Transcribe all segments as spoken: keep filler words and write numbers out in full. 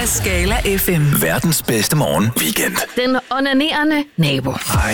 Skala F M. Verdens bedste morgen weekend. Den onanerende nabo. Nej.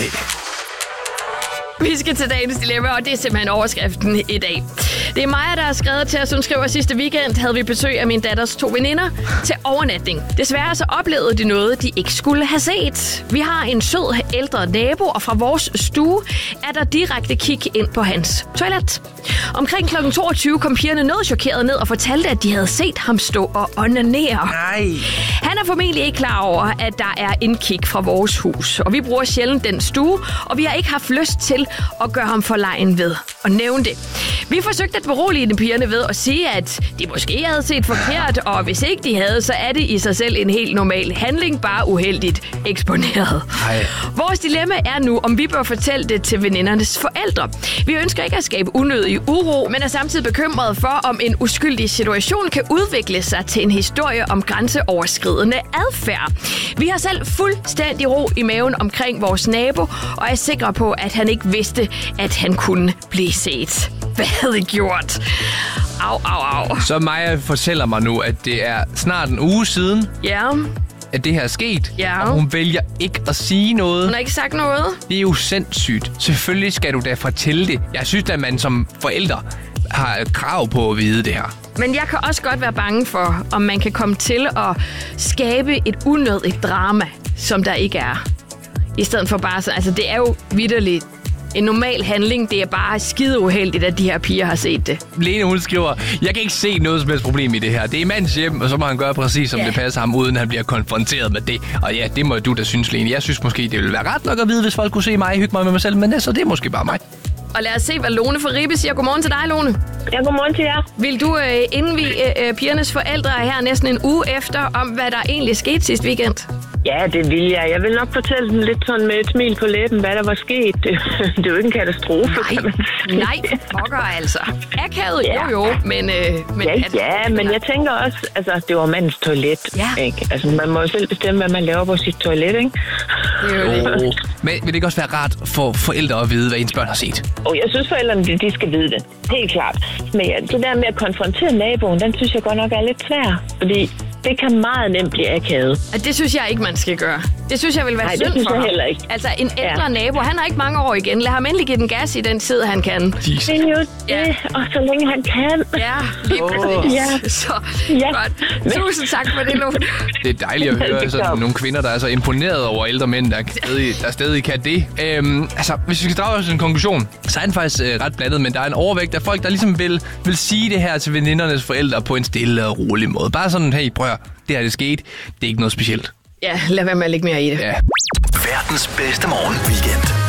Vi skal til dagens dilemma, og det er simpelthen overskriften i dag. Det er Maja, der har skrevet til os. Hun skriver, sidste weekend havde vi besøg af min datters to veninder til overnatning. Desværre så oplevede de noget, de ikke skulle have set. Vi har en sød ældre nabo, og fra vores stue er der direkte kig ind på hans toilet. Omkring klokken toogtyve kom pigerne noget chokeret ned og fortalte, at de havde set ham stå og onanere. Nej. Han er formentlig ikke klar over, at der er en kig fra vores hus, og vi bruger sjældent den stue, og vi har ikke haft lyst til at gøre ham for legen ved at nævne det. Vi forsøgte at berolige de pigerne ved at sige, at de måske havde set forkert, og hvis ikke de havde, så er det i sig selv en helt normal handling, bare uheldigt eksponeret. Ej. Vores dilemma er nu, om vi bør fortælle det til venindernes forældre. Vi ønsker ikke at skabe unødig uro, men er samtidig bekymrede for, om en uskyldig situation kan udvikle sig til en historie om grænseoverskridende adfærd. Vi har selv fuldstændig ro i maven omkring vores nabo, og er sikre på, at han ikke vidste, at han kunne blive set. Hvad havde I gjort? Au, au, au. Så Maja fortæller mig nu, at det er snart en uge siden, Ja, at det her er sket. Ja. Og hun vælger ikke at sige noget. hun har ikke sagt noget. Det er jo sindssygt. Selvfølgelig skal du da fortælle det. Jeg synes at man som forældre har krav på at vide det her. Men jeg kan også godt være bange for, om man kan komme til at skabe et unødigt drama, som der ikke er. I stedet for bare så, altså det er jo vitterligt en normal handling. Det er bare skide uheldigt, at de her piger har set det. Lene, hun skriver, jeg kan ikke se noget som helst problem i det her. Det er mands hjem, og så må han gøre præcis, som Ja. det passer ham, uden han bliver konfronteret med det. Og ja, det må du da synes, Lene. Jeg synes måske, det ville være ret nok at vide, hvis folk kunne se mig hygge mig med mig selv. Men altså, det er måske bare mig. Og lad os se, hvad Lone fra Ribe siger. Godmorgen til dig, Lone. Ja, godmorgen til jer. Vil du øh, indvie øh, pigernes forældre her næsten en uge efter, om hvad der egentlig skete sidste weekend? Ja, det vil jeg. Jeg vil nok fortælle dem lidt sådan med et smil på læben, hvad der var sket. Det, det er jo ikke en katastrofe, kan man sige. Nej, pokker altså. Akavet, Ja. jo jo, men... Øh, men Ja, ja, men jeg tænker også, altså, det var mandens toilet, Ja. ikke? Altså, man må jo selv bestemme, hvad man laver på sit toilet, ikke? Det er jo det. Oh. Men vil det ikke også være rart for forældre at vide, hvad ens børn har set? Og jeg synes, forældrene, de, de skal vide det. Helt klart. Men ja, det der med at konfrontere naboen, den synes jeg godt nok er lidt svær. Fordi det kan meget nemt blive akavet. Og det synes jeg ikke, man skal gøre. Det synes jeg vil være Nej, det synd synes for jeg ham. heller ikke. Altså, en ældre Ja. nabo, han har ikke mange år igen. Lad ham endelig give den gas i den tid, han kan. Jeez. Det er jo det, Ja. og så længe han kan. Ja, lige Åh. præcis. Ja. Så, Ja. godt. Tusind tak for det, Lone. Det er dejligt at Det er høre sådan klart. nogle kvinder, der er så imponeret over ældre mænd, der stadig, der stadig kan det. Øhm, altså, hvis vi skal drage os en konklusion, så er den faktisk øh, ret blandet, men der er en overvægt af folk, der ligesom vil, vil sige det her til venindernes forældre på en stille og rolig måde. Bare sådan, hey, prøv at, det her det skete, det er ikke noget specielt. Ja, lad være med at lægge mere i det. Ja. Verdens bedste morgen weekend.